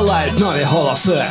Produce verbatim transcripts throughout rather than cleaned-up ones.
палають нові голоси.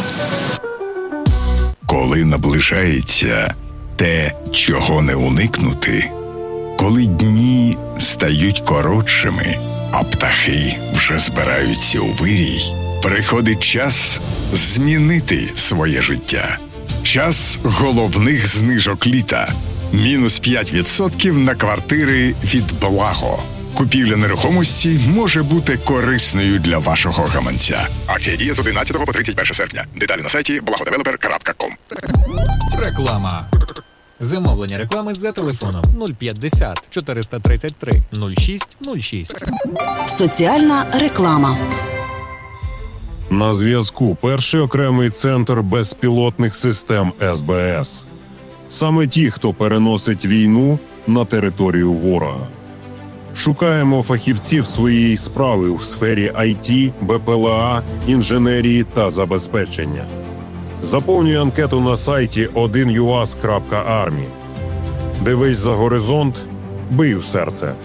Коли наближається те, чого не уникнути, коли дні стають коротшими, а птахи вже збираються у вирій, приходить час змінити своє життя. Час головних знижок літа. Мінус п'ять відсотків на квартири від Благо. Купівля нерухомості може бути корисною для вашого гаманця. Акція діє з одинадцятого по тридцять перше серпня. Деталі на сайті благодевелопер крапка ком. Реклама. Замовлення реклами за телефоном нуль п'ятдесят чотириста тридцять три нуль шість нуль шість. Соціальна реклама. На зв'язку перший окремий центр безпілотних систем ес бе ес. Саме ті, хто переносить війну на територію ворога. Шукаємо фахівців своєї справи у сфері ай ті, бе пе ел а, інженерії та забезпечення. Заповнюй анкету на сайті один ю ас крапка армі. Дивись за горизонт, бий у серце.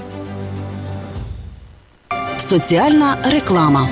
Соціальна реклама.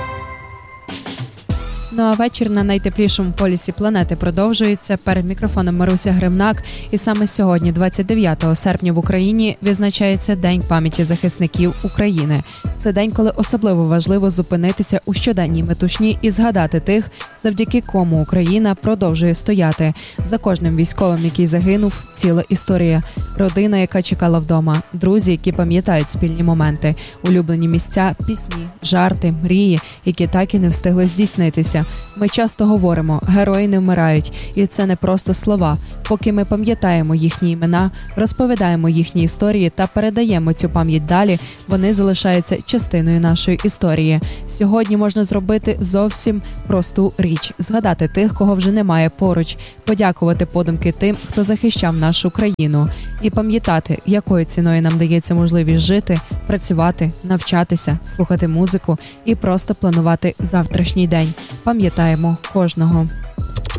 Ну а вечір на найтеплішому полюсі планети продовжується. Перед мікрофоном Маруся Гримнак. І саме сьогодні, двадцять дев'ятого серпня, в Україні відзначається День пам'яті захисників України. Це день, коли особливо важливо зупинитися у щоденній метушні і згадати тих, завдяки кому Україна продовжує стояти. За кожним військовим, який загинув, ціла історія. Родина, яка чекала вдома. Друзі, які пам'ятають спільні моменти. Улюблені місця, пісні, жарти, мрії, які так і не встигли здійснитися. Ми часто говоримо, герої не вмирають, і це не просто слова. Поки ми пам'ятаємо їхні імена, розповідаємо їхні історії та передаємо цю пам'ять далі, вони залишаються частиною нашої історії. Сьогодні можна зробити зовсім просту річ – згадати тих, кого вже немає поруч, подякувати подумки тим, хто захищав нашу країну, і пам'ятати, якою ціною нам дається можливість жити, працювати, навчатися, слухати музику і просто планувати завтрашній день. Пам'ятаємо кожного.